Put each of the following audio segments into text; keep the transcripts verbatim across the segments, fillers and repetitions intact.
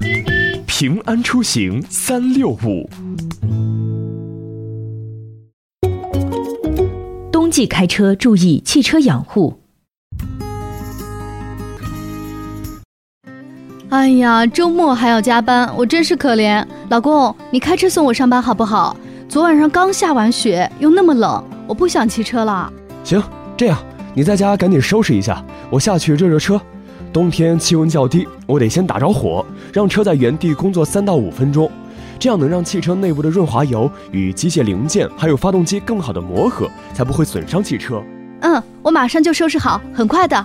平安出行三六五。 冬季开车注意汽车养护。 哎呀，周末还要加班，我真是可怜。老公，你开车送我上班好不好？昨晚上刚下完雪，又那么冷，我不想骑车了。 行，这样你在家赶紧收拾一下，我下去热热车。冬天气温较低，我得先打着火，让车在原地工作三到五分钟，这样能让汽车内部的润滑油与机械零件还有发动机更好的磨合，才不会损伤汽车。 嗯，我马上就收拾好，很快的。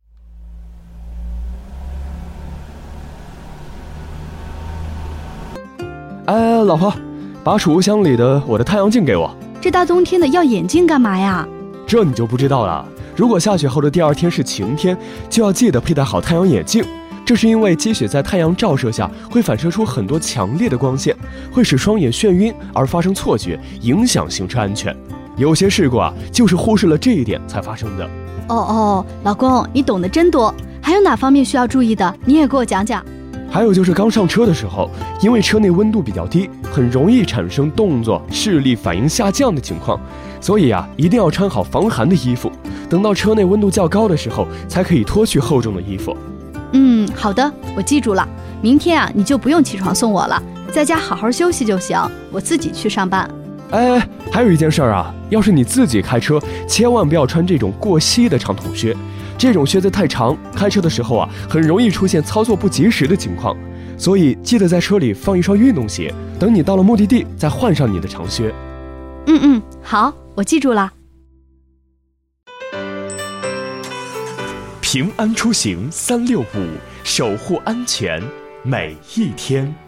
哎，老婆，把储物箱里的我的太阳镜给我。 这大冬天的要眼镜干嘛呀？ 这你就不知道了。如果下雪后的第二天是晴天，就要记得佩戴好太阳眼镜。这是因为积雪在太阳照射下会反射出很多强烈的光线，会使双眼眩晕而发生错觉，影响行车安全。有些事故啊，就是忽视了这一点才发生的。 哦哦，老公，你懂得真多。还有哪方面需要注意的？你也给我讲讲。 还有就是刚上车的时候，因为车内温度比较低，很容易产生动作视力反应下降的情况，所以啊，一定要穿好防寒的衣服。等到车内温度较高的时候，才可以脱去厚重的衣服。 嗯，好的，我记住了。明天啊，你就不用起床送我了，在家好好休息就行，我自己去上班。 哎，还有一件事啊，要是你自己开车，千万不要穿这种过膝的长筒靴。这种靴子太长，开车的时候啊，很容易出现操作不及时的情况，所以记得在车里放一双运动鞋，等你到了目的地再换上你的长靴。 嗯嗯，好，我记住了。 平安出行三六五，守护安全每一天。